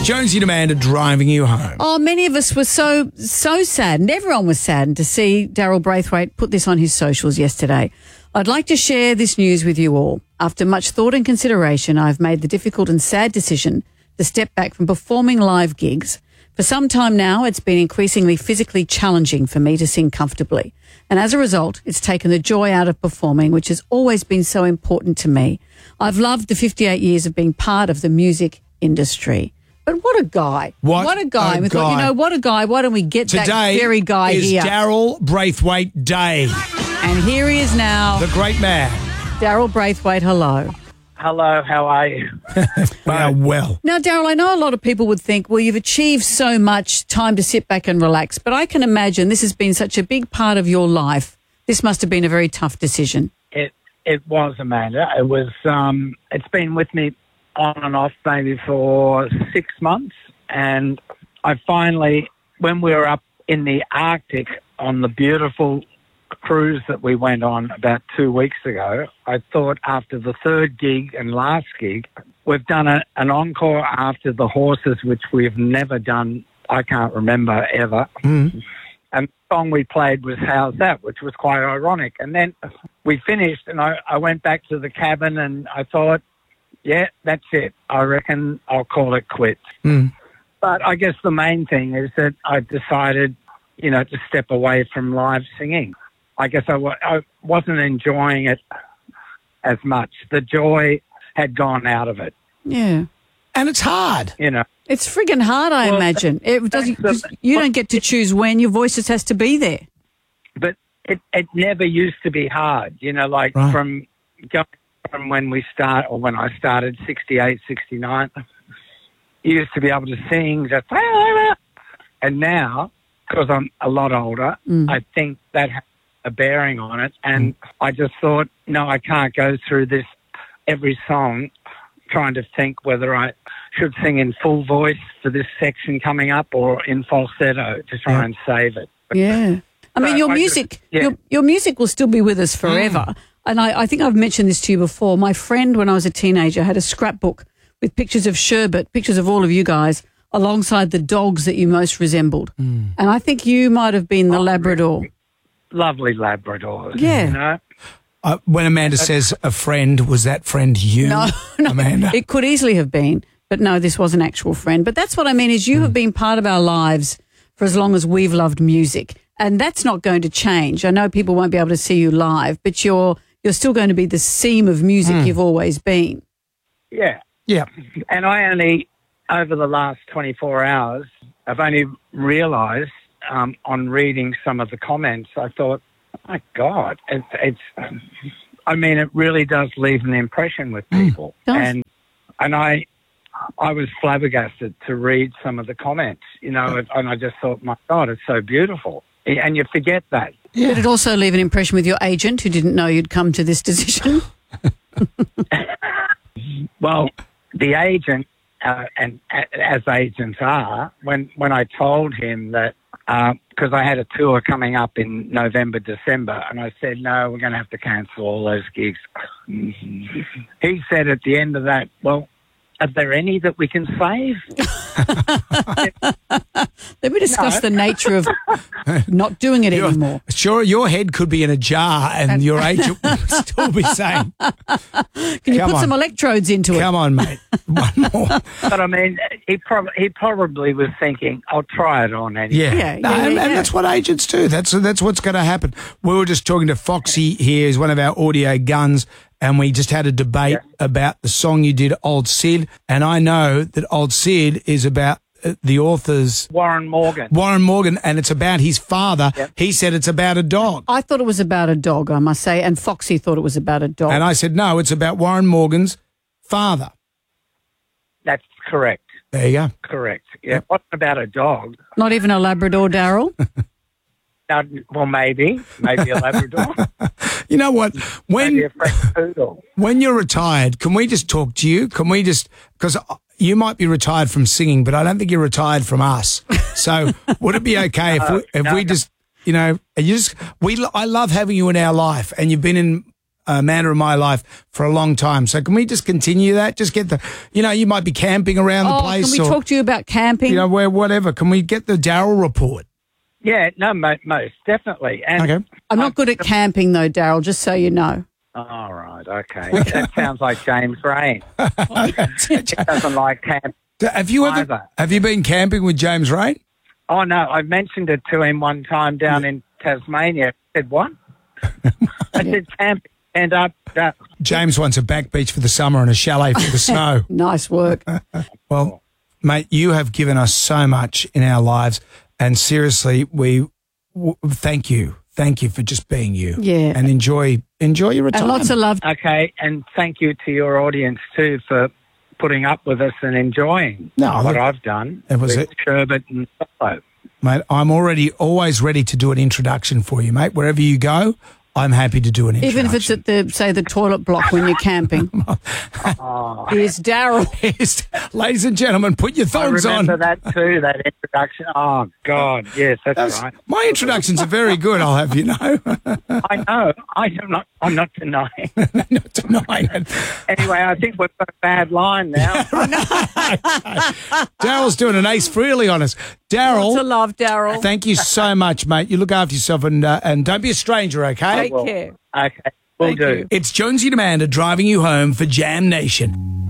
Jonesy and Amanda driving you home. Oh, many of us were so saddened. Everyone was saddened to see Daryl Braithwaite put this on his socials yesterday. I'd like to share this news with you all. After much thought and consideration, I've made the difficult and sad decision to step back from performing live gigs. For some time now, it's been increasingly physically challenging for me to sing comfortably. And as a result, it's taken the joy out of performing, which has always been so important to me. I've loved the 58 years of being part of the music industry. But what a guy. What a guy. We thought, what a guy. Why don't we get that very guy here? Today is Daryl Braithwaite Day. And here he is now. The great man. Daryl Braithwaite, hello. Hello, how are you? Well. Now, Daryl, I know a lot of people would think, well, you've achieved so much, time to sit back and relax. But I can imagine this has been such a big part of your life. This must have been a very tough decision. It was, Amanda. It was. It's been with me on and off maybe for 6 months. And I finally, when we were up in the Arctic on the beautiful cruise that we went on about 2 weeks ago, I thought after the third gig and last gig, we've done an encore after the horses, which we've never done, I can't remember ever. Mm. And the song we played was How's That, which was quite ironic. And then we finished and I went back to the cabin and I thought, yeah, that's it. I reckon I'll call it quits. Mm. But I guess the main thing is that I decided, to step away from live singing. I guess I wasn't enjoying it as much. The joy had gone out of it. Yeah. And it's hard. It's friggin' hard, I imagine. You don't get to choose when. Your voice just has to be there. But it never used to be hard, Right. from when when I started, 68, 69, you used to be able to sing just, and now, because I'm a lot older, I think that has a bearing on it. And I just thought, no, I can't go through this every song trying to think whether I should sing in full voice for this section coming up or in falsetto to try and save it. Yeah. I mean, your music, your music will still be with us forever. And I think I've mentioned this to you before. My friend, when I was a teenager, had a scrapbook with pictures of Sherbet, pictures of all of you guys, alongside the dogs that you most resembled. And I think you might have been the Labrador. Lovely Labradors. Yeah. When Amanda says a friend, was that friend you, No, Amanda? It could easily have been. But no, this was an actual friend. But that's what I mean is you have been part of our lives for as long as we've loved music. And that's not going to change. I know people won't be able to see you live, but you're still going to be the seam of music you've always been. Yeah. Yeah. And I only, over the last 24 hours, I've only realised on reading some of the comments, I thought, oh my God, it really does leave an impression with people. And I was flabbergasted to read some of the comments, and I just thought, my God, it's so beautiful. And you forget that. Yeah. Did it also leave an impression with your agent who didn't know you'd come to this decision? Well, the agent, and as agents are, when I told him that, because I had a tour coming up in November, December, and I said, no, we're going to have to cancel all those gigs. He said at the end of that, well, are there any that we can save? Let me discuss the nature of not doing it anymore. Sure, your head could be in a jar and your agent would still be saying, can you put some electrodes into it? Come on, mate. One more. But I mean, he probably was thinking, I'll try it on anyway. And that's what agents do. That's what's going to happen. We were just talking to Foxy here, who's one of our audio guns, and we just had a debate about the song you did, Old Sid, and I know that Old Sid is about the author's... Warren Morgan, and it's about his father. Yep. He said it's about a dog. I thought it was about a dog, I must say, and Foxy thought it was about a dog. And I said, no, it's about Warren Morgan's father. That's correct. There you go. Correct. Yeah. What about a dog? Not even a Labrador, Daryl? Well, maybe a Labrador. You know what? Maybe a French poodle. When you're retired, can we just talk to you? Can we just, because you might be retired from singing, but I don't think you're retired from us. So would it be okay if we just, I love having you in our life, and you've been in a man in my life for a long time. So can we just continue that? Just get the, you might be camping around the place. Can we talk to you about camping? Whatever. Can we get the Daryl report? Yeah, no, most definitely. And Okay. I'm not good at camping, though, Daryl, just so you know. All right, okay. That sounds like James Rain. He doesn't like camp. Have you been camping with James Rain? Oh, no, I mentioned it to him one time down in Tasmania. He said, what? I said, camping. And James wants a back beach for the summer and a chalet for the snow. Nice work. Well, mate, you have given us so much in our lives, and seriously, thank you. Thank you for just being you. Yeah. And enjoy your retirement. And lots of love. okay, and thank you to your audience, too, for putting up with us and enjoying what I've done with Sherbet and Solo. Mate, I'm always ready to do an introduction for you, mate. Wherever you go, I'm happy to do an introduction. Even if it's at the toilet block when you're camping. Here's Daryl. Ladies and gentlemen, put your thongs on. I remember that too, that introduction. Oh, God, yes, that's right. My introductions are very good, I'll have you know. I know. I'm not denying. Not denying it. Anyway, I think we've got a bad line now. Daryl's doing an Ace Frehley on us. Daryl. Lots of love, Daryl. Thank you so much, mate. You look after yourself and don't be a stranger, okay? Take care. Okay, will do. It's Jonesy and Amanda driving you home for Jam Nation.